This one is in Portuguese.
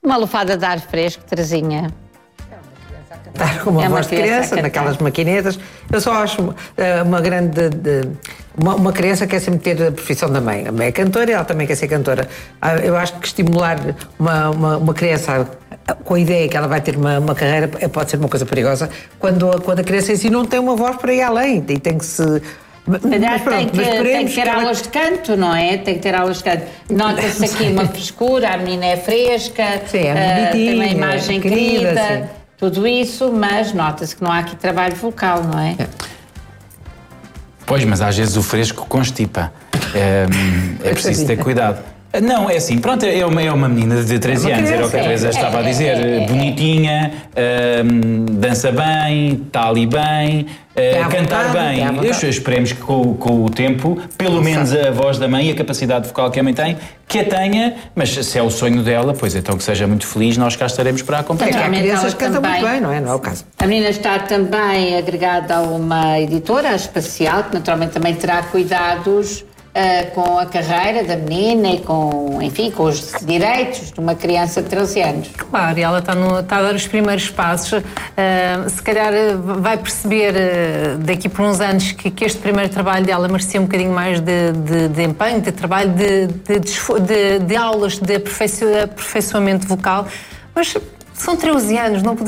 Uma lufada de ar fresco, Terezinha. Estar com uma voz de criança, naquelas maquinetas. Eu só acho uma grande... Uma criança quer sempre ter a profissão da mãe. A mãe é cantora e ela também quer ser cantora. Eu acho que estimular uma criança com a ideia que ela vai ter uma carreira pode ser uma coisa perigosa quando a criança em si não tem uma voz para ir além e tem que se... Tem que ter aulas de canto, não é? Tem que ter aulas de canto. Nota-se aqui uma frescura, a menina é fresca, tem uma imagem querida, tudo isso, mas nota-se que não há aqui trabalho vocal, não é? Pois, mas às vezes o fresco constipa. É preciso ter cuidado. Não, é assim, pronto, é uma menina de 13 anos, era o que a Teresa estava a dizer, bonitinha, dança bem, está ali bem, cantar bem. Esperemos que com o tempo, pelo menos a voz da mãe e a capacidade vocal que a mãe tem, que a tenha, mas se é o sonho dela, pois então que seja muito feliz, nós cá estaremos para acompanhar. Há crianças que cantam muito bem, não é? Não é o caso. A menina está também agregada a uma editora, a Espacial, que naturalmente também terá cuidados com a carreira da menina e com os direitos de uma criança de 13 anos. Claro, e ela está a dar os primeiros passos. Se calhar vai perceber daqui por uns anos que este primeiro trabalho dela merecia um bocadinho mais de empenho, de trabalho, de aulas de aperfeiçoamento vocal, mas são 13 anos, não